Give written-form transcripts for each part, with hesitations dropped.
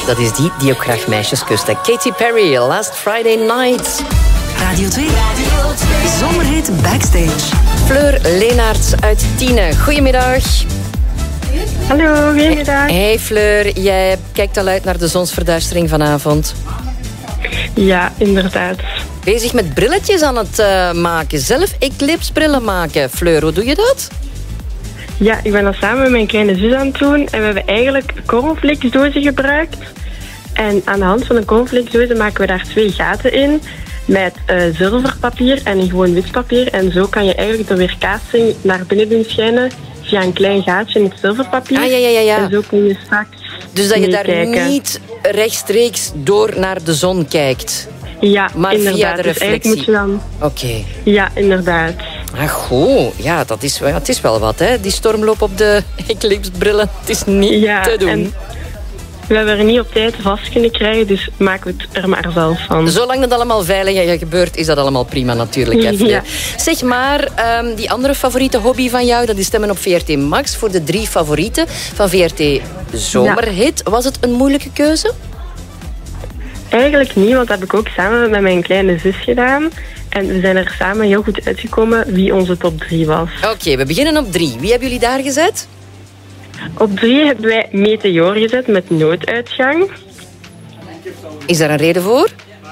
dat is die ook graag meisjes kust. Katy Perry, Last Friday Night. Radio 2. Zomerhit Backstage. Fleur Leenaerts uit Tiene. Goedemiddag. Hallo, goedemiddag. Hey Fleur, jij kijkt al uit naar de zonsverduistering vanavond. Ja, inderdaad. Bezig met brilletjes aan het maken. Zelf eclipsbrillen maken. Fleur, hoe doe je dat? Ja, ik ben dat samen met mijn kleine zus aan het doen. En we hebben eigenlijk cornflakesdozen gebruikt. En aan de hand van de cornflakesdozen maken we daar 2 gaten in. Met zilverpapier en gewoon wit papier. En zo kan je eigenlijk de weerkaatsing naar binnen doen schijnen via een klein gaatje in het zilverpapier. Ah, ja. En zo kun je straks dus dat je daar meekijken. niet rechtstreeks door naar de zon kijkt. Ja, maar inderdaad. via de Dus eigenlijk reflectie. moet je dan... Oké. Ja, inderdaad. Ah, goed. Ja, het is wel wat, hè. Die stormloop op de eclipsbrillen. Het is niet te doen. En we hebben er niet op tijd vast kunnen krijgen, dus maken we het er maar zelf van. Zolang dat allemaal veilig gebeurt, is dat allemaal prima natuurlijk. Hè, Fleur? Ja. Zeg maar, die andere favoriete hobby van jou, dat is stemmen op VRT Max voor de 3 favorieten van VRT Zomerhit. Ja. Was het een moeilijke keuze? Eigenlijk niet, want dat heb ik ook samen met mijn kleine zus gedaan. En we zijn er samen heel goed uitgekomen wie onze top 3 was. Oké, we beginnen op 3. Wie hebben jullie daar gezet? Op 3 hebben wij Meteor gezet met nooduitgang. Is daar een reden voor?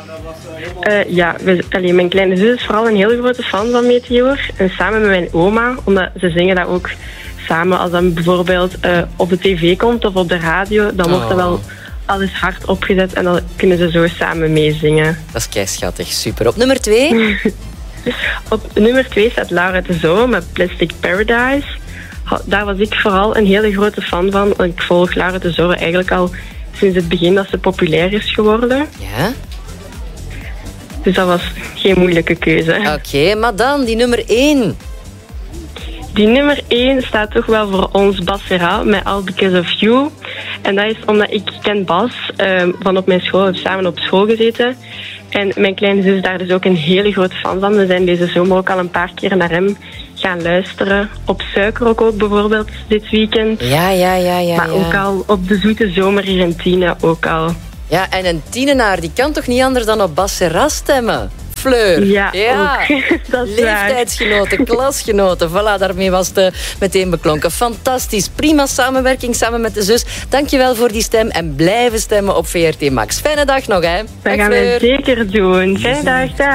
Mijn kleine zus is vooral een heel grote fan van Meteor. En samen met mijn oma, omdat ze zingen dat ook samen. Als dat bijvoorbeeld op de tv komt of op de radio, dan wordt dat wel alles hard opgezet en dan kunnen ze zo samen meezingen. Dat is keischattig, super. Op nummer 2? Op nummer 2 staat Laura de Zo met Plastic Paradise. Daar was ik vooral een hele grote fan van. Ik volg Laura de Zo eigenlijk al sinds het begin dat ze populair is geworden. Ja. Dus dat was geen moeilijke keuze. Oké, maar dan die nummer 1. Die nummer 1 staat toch wel voor ons Bas Serra met All Because of You. En dat is omdat ik ken Bas van op mijn school. We hebben samen op school gezeten. En mijn kleine zus is daar dus ook een hele grote fan van. We zijn deze zomer ook al een paar keer naar hem gaan luisteren. Op Suikerrok ook bijvoorbeeld dit weekend. Ja. Maar ook al op de zoete zomer hier in Tiene ook al. Ja, en een Tienenaar die kan toch niet anders dan op Bas Serra stemmen? Fleur. Ja. Ook. Dat is leeftijdsgenoten, klasgenoten. Voilà, daarmee was het meteen beklonken. Fantastisch. Prima samenwerking samen met de zus. Dankjewel voor die stem en blijven stemmen op VRT Max. Fijne dag nog, hè. Dat gaan we zeker doen. Fijne dag.